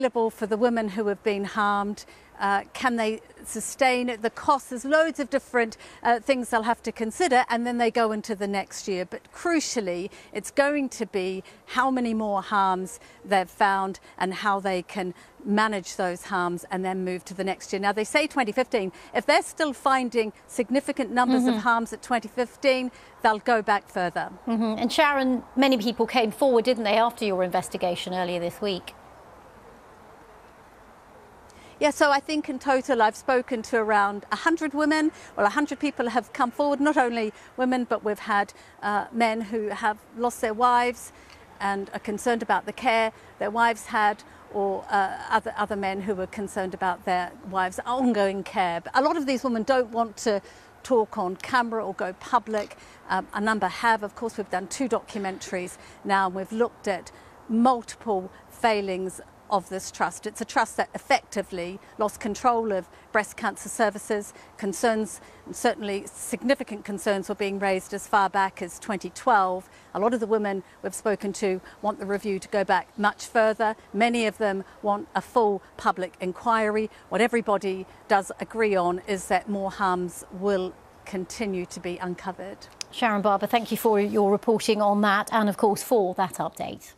available for the women who have been harmed? Can they sustain it? The cost, there's loads of different things they'll have to consider, and then they go into the next year. But crucially, it's going to be how many more harms they've found and how they can manage those harms and then move to the next year. Now, they say 2015. If they're still finding significant numbers of harms at 2015, they'll go back further. And Sharon, many people came forward, didn't they, after your investigation earlier this week? Yeah, so I think in total I've spoken to around 100 women. Well, 100 people have come forward, not only women, but we've had men who have lost their wives and are concerned about the care their wives had, or other men who were concerned about their wives' ongoing care. But a lot of these women don't want to talk on camera or go public. A number have. Of course, we've done 2 documentaries now, and we've looked at multiple failings of this trust. It's a trust that effectively lost control of breast cancer services. Concerns, and certainly significant concerns, were being raised as far back as 2012. A lot of the women we've spoken to want the review to go back much further. Many of them want a full public inquiry. What everybody does agree on is that more harms will continue to be uncovered. Sharon Barber, thank you for your reporting on that, and of course for that update.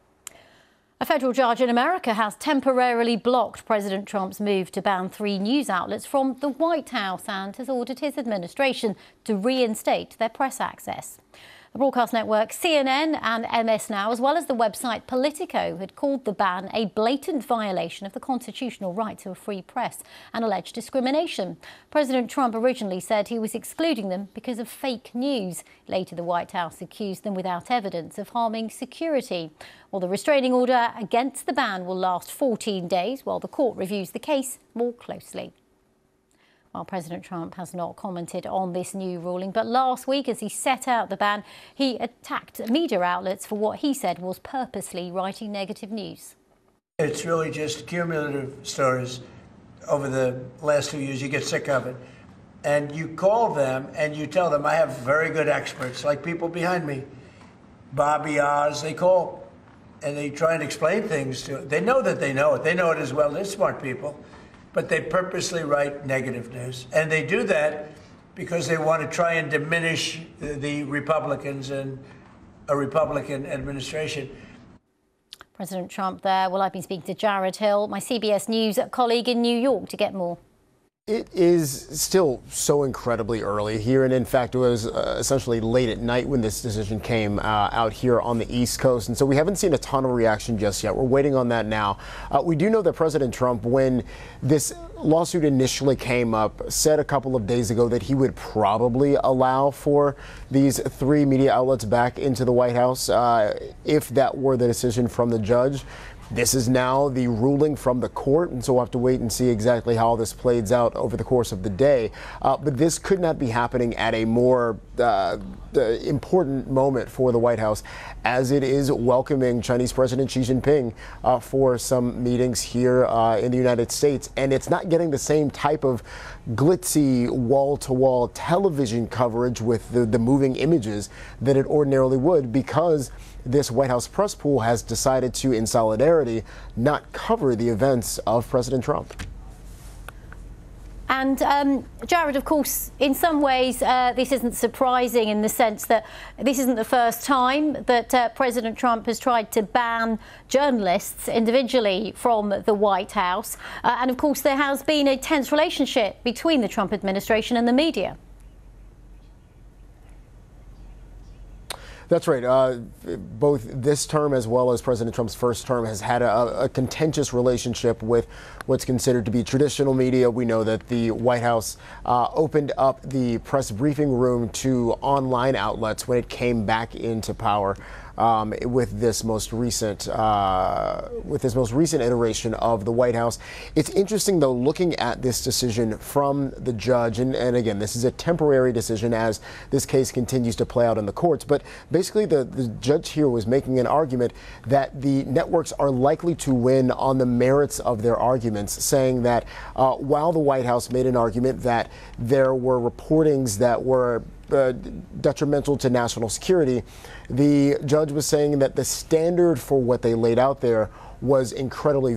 A federal judge in America has temporarily blocked President Trump's move to ban 3 news outlets from the White House and has ordered his administration to reinstate their press access. The broadcast network CNN and MS Now, as well as the website Politico, had called the ban a blatant violation of the constitutional right to a free press and alleged discrimination. President Trump originally said he was excluding them because of fake news. Later, the White House accused them without evidence of harming security. Well, the restraining order against the ban will last 14 days while the court reviews the case more closely. Well, President Trump has not commented on this new ruling, but last week, as he set out the ban, he attacked media outlets for what he said was purposely writing negative news. It's really just cumulative stories over the last 2 years. You get sick of it. And you call them and you tell them, I have very good experts, like people behind me, Bobby Oz, they call and they try and explain things to it. They know that they know it. They know it as well. They're smart people. But they purposely write negative news. And they do that because they want to try and diminish the Republicans and a Republican administration. President Trump there. Well, I've been speaking to Jared Hill, my CBS News colleague in New York, to get more. It is still so incredibly early here, and in fact it was essentially late at night when this decision came out here on the East Coast, and so we haven't seen a ton of reaction just yet. We're waiting on that now. We do know that President Trump, when this lawsuit initially came up, said a couple of days ago that he would probably allow for these 3 media outlets back into the White House if that were the decision from the judge. This is now the ruling from the court, and so we'll have to wait and see exactly how this plays out over the course of the day. But this could not be happening at a more important moment for the White House, as it is welcoming Chinese President Xi Jinping for some meetings here in the United States. And it's not getting the same type of glitzy wall-to-wall television coverage with the moving images that it ordinarily would, because this White House press pool has decided to, in solidarity, not cover the events of President Trump. And Jared, of course, in some ways, this isn't surprising in the sense that this isn't the first time that President Trump has tried to ban journalists individually from the White House. And of course, there has been a tense relationship between the Trump administration and the media. That's right. Both this term as well as President Trump's first term has had a contentious relationship with what's considered to be traditional media. We know that the White House opened up the press briefing room to online outlets when it came back into power. With this most recent iteration of the White House. It's interesting, though, looking at this decision from the judge, and again, this is a temporary decision as this case continues to play out in the courts, but basically the judge here was making an argument that the networks are likely to win on the merits of their arguments, saying that while the White House made an argument that there were reportings that were detrimental to national security, the judge was saying that the standard for what they laid out there was incredibly